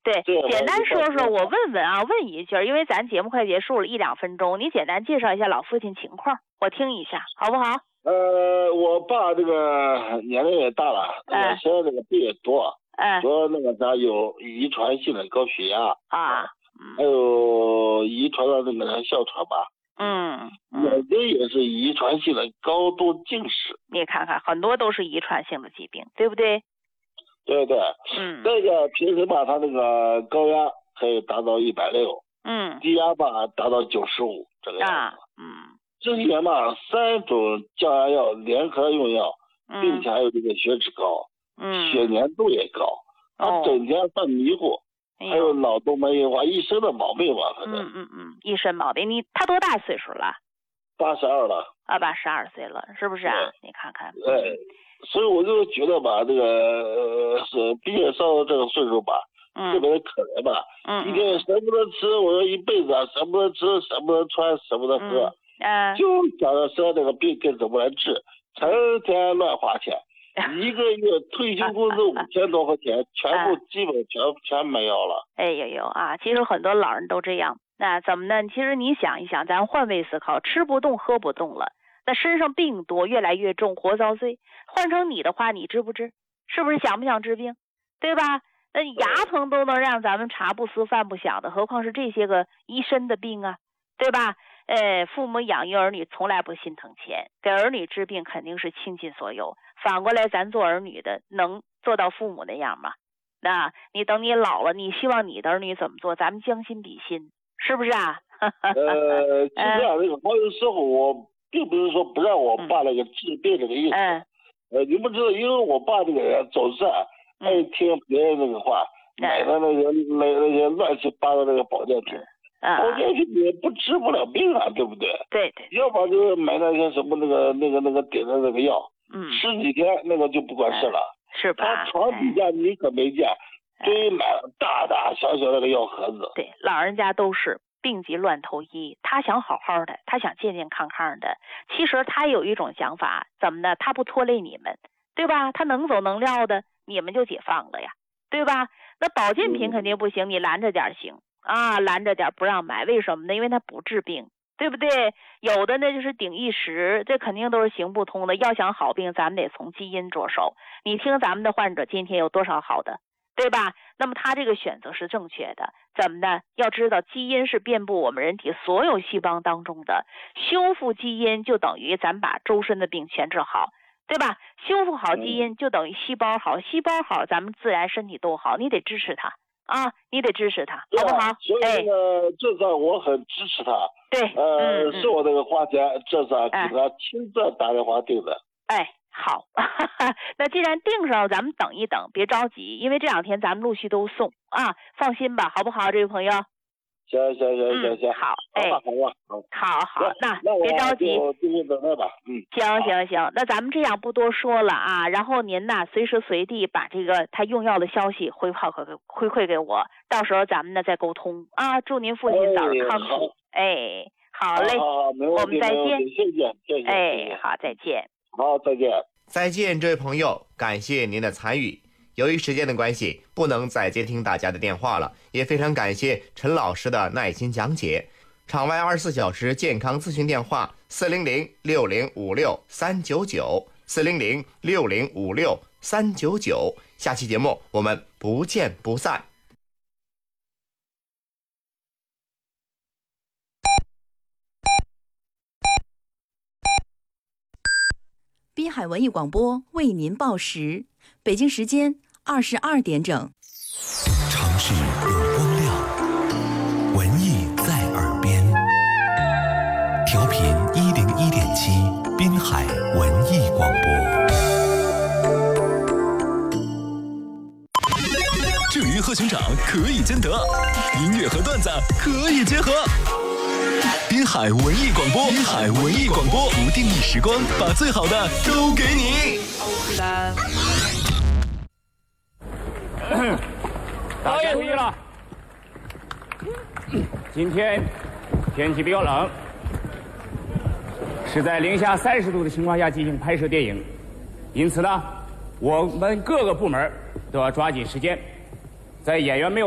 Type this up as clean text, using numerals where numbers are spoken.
对，简单说说，我问一句，因为咱节目快结束了，1-2分钟，你简单介绍一下老父亲情况，我听一下，好不好？ 我爸这个年龄也大了，现在这个病也多，主要那个啥有遗传性的高血压啊，还有遗传的那个哮喘吧，眼睛也是遗传性的高度近视。 你看看，很多都是遗传性的疾病，对不对？ 对，这个平时吧，他那个高压可以达到160，低压吧达到95这个样子。之前吧，3种降压药联合用药，并且还有这个血脂高，血粘度也高，他整天犯迷糊，还有脑动脉硬化，一身的毛病吧，反正。 一身毛病。他多大岁数了 ？82了。 82岁了，是不是啊？你看看。 所以我就觉得吧，这个是毕竟上了这个岁数吧，特别的可怜吧。一天舍不得吃，我说一辈子啊，舍不得吃，舍不得穿，舍不得喝，就想着说这个病该怎么来治，成天乱花钱，一个月退休工资5000多块钱，全部基本全没有了。 其实很多老人都这样。那怎么呢？其实你想一想，咱换位思考，吃不动喝不动了，那身上病多，越来越重，活遭罪。换成你的话，你治不治？是不是想不想治病？对吧？那牙疼都能让咱们茶不思饭不想的，何况是这些个一身的病啊，对吧？父母养育儿女从来不心疼钱，给儿女治病肯定是倾尽所有。反过来，咱做儿女的能做到父母那样吗？那你等你老了，你希望你的儿女怎么做？咱们将心比心，是不是啊？ 其实啊，这个好有时候我并不是说不让我爸那个治病这个意思。你不知道，因为我爸这个人总是爱听别人那个话，买的那些乱七八糟那个保健品，保健品也治不了病啊，对不对？ 对。 要不然就是买那些什么那个点的那个药，吃几天那个就不管事了。 是吧？ 他床底下你可没见，堆满了大大小小那个药盒子。 对，老人家都是病急乱投医，他想好好的，他想健健康康的。其实他有一种想法，怎么呢？他不拖累你们，对吧？他能走能撂的，你们就解放了呀，对吧？那保健品肯定不行，你拦着点行啊，拦着点不让买，为什么呢？因为他不治病，对不对？有的呢就是顶一时，这肯定都是行不通的。要想好病，咱们得从基因着手。你听咱们的患者今天有多少好的，对吧？那么他这个选择是正确的，怎么呢？要知道基因是遍布我们人体所有细胞当中的，修复基因就等于咱把周身的病全治好，对吧？修复好基因就等于细胞好，细胞好咱们自然身体都好，你得支持他啊，你得支持他，好不好？ 所以这次我很支持他。 对， 是我这个花钱，这次给他亲自打电话订的。 好，那既然订上了，咱们等一等，别着急，因为这2天咱们陆续都送啊，放心吧，好不好，这位朋友？ 行， 好，好，那别着急， 继续等待吧。 行，那咱们这样不多说了啊，然后您呢随时随地把这个他用药的消息回馈给我，到时候咱们呢再沟通啊。祝您父亲早日康复。好嘞，我们再见。 谢谢。 好，再见。 好，再见。 再见，这位朋友，感谢您的参与。由于时间的关系，不能再接听大家的电话了，也非常感谢陈老师的耐心讲解。场外24小时健康咨询电话400-6056-399，400-6056-399。下期节目我们不见不散。 滨海文艺广播为您报时，北京时间22点整。 城市有光亮，文艺在耳边。调频101.7，滨海文艺广播。郑云和熊掌可以兼得，音乐和段子可以结合。滨海文艺广播，滨海文艺广播，不定义时光，把最好的都给你。 导演同意了。今天天气比较冷，是在零下30度的情况下进行拍摄电影，因此呢，我们各个部门都要抓紧时间，在演员没有